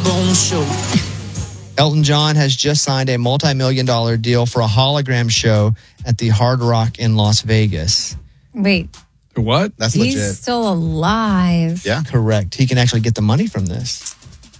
Bone Show. Elton John has just signed a multi-million-dollar deal for a hologram show at the Hard Rock in Las Vegas. Wait, What? That's he's legit. still alive. Yeah. Correct. He can actually get the money from this.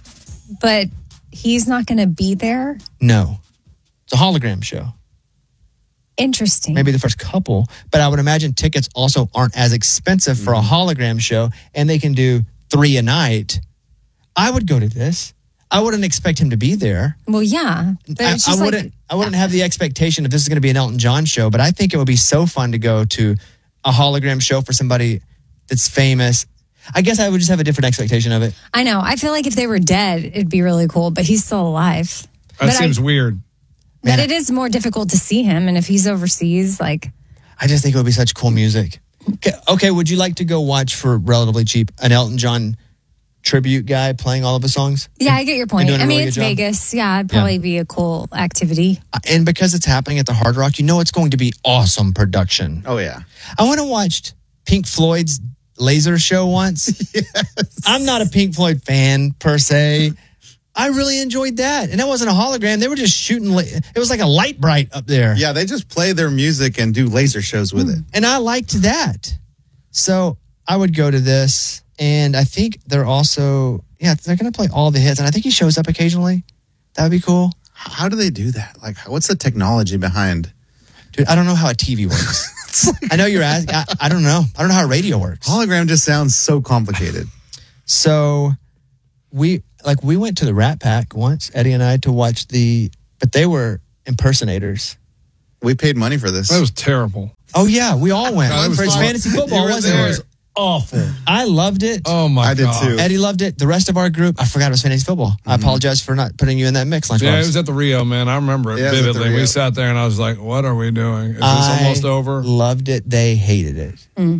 But he's not going to be there? No. It's a hologram show. Interesting. Maybe the first couple, but I would imagine tickets also aren't as expensive for a hologram show, and they can do 3 a night. I would go to this. I wouldn't expect him to be there. Well, yeah. But it's I just wouldn't have the expectation if this is going to be an Elton John show, but I think it would be so fun to go to a hologram show for somebody that's famous. I guess I would just have a different expectation of it. I know. I feel like if they were dead, it'd be really cool, but he's still alive. That seems weird. But it is more difficult to see him, and if he's overseas, like... I just think it would be such cool music. Okay, would you like to go watch for relatively cheap an Elton John tribute guy playing all of his songs? Yeah, I get your point. doing a I mean, really it's good job. Vegas. Yeah, it'd probably be a cool activity. And because it's happening at the Hard Rock, you know it's going to be awesome production. Oh, yeah. I went and watched Pink Floyd's laser show once. Yes. I'm not a Pink Floyd fan per se. I really enjoyed that. And that wasn't a hologram. They were just shooting. It was like a light bright up there. Yeah, they just play their music and do laser shows with it. And I liked that. So I would go to this. And I think they're also, they're going to play all the hits. And I think he shows up occasionally. That would be cool. How do they do that? Like, what's the technology behind? Dude, I don't know how a TV works. I know you're asking. I don't know. I don't know how radio works. Hologram just sounds so complicated. So we went to the Rat Pack once, Eddie and I, to watch but they were impersonators. We paid money for this. That was terrible. Oh yeah, we all went. Oh, it was For it's fun. fantasy football, You were wasn't there. it? It was awful. I loved it. Oh my I did God. too. Eddie loved it. The rest of our group, I forgot it was fantasy football. I apologize for not putting you in that mix, Lunchbox. Yeah, it was at the Rio, man. I remember it Yeah, it was at the vividly. Rio. We sat there and I was like, what are we doing? Is this I almost over? Loved it. They hated it.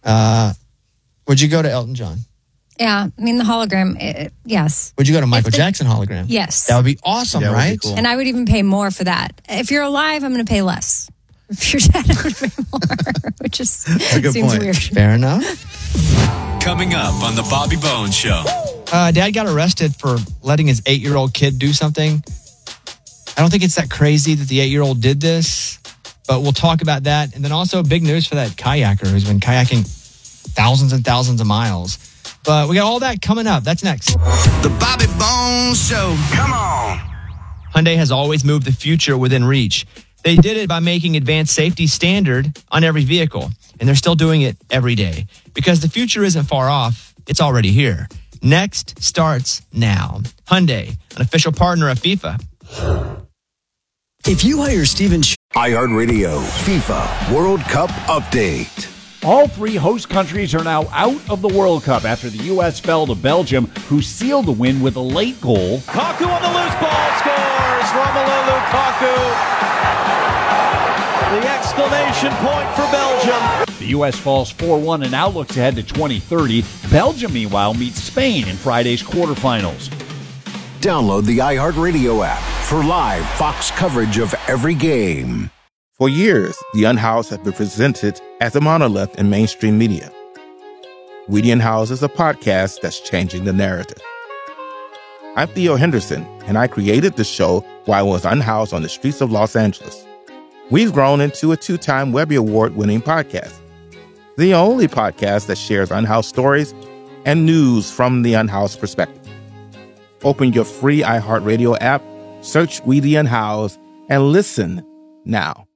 Would you go to Elton John? Yeah, I mean, the hologram, yes. Would you go to Michael the- Jackson hologram? Yes. That would be awesome, Yeah, it would be right? cool. And I would even pay more for that. If you're alive, I'm going to pay less. If you're dead, I would pay more, which is a good seems point. weird. Fair enough. Coming up on the Bobby Bones Show. Dad got arrested for letting his 8-year-old kid do something. I don't think it's that crazy that the 8-year-old did this, but we'll talk about that. And then also big news for that kayaker who's been kayaking thousands and thousands of miles. But we got all that coming up. That's next. The Bobby Bones Show. Come on. Hyundai has always moved the future within reach. They did it by making advanced safety standard on every vehicle, and they're still doing it every day because the future isn't far off. It's already here. Next starts now. Hyundai, an official partner of FIFA. If you hire Steven iHeartRadio FIFA World Cup Update. All 3 host countries are now out of the World Cup after the U.S. fell to Belgium, who sealed the win with a late goal. Lukaku on the loose ball scores. Romelu Lukaku. The exclamation point for Belgium. The U.S. falls 4-1 and now looks ahead to 2030. Belgium, meanwhile, meets Spain in Friday's quarterfinals. Download the iHeartRadio app for live Fox coverage of every game. For years, The Unhoused has been presented as a monolith in mainstream media. We the Unhoused is a podcast that's changing the narrative. I'm Theo Henderson, and I created the show while I was unhoused on the streets of Los Angeles. We've grown into a 2-time Webby Award-winning podcast. The only podcast that shares unhoused stories and news from the unhoused perspective. Open your free iHeartRadio app, search We the Unhoused, and listen now.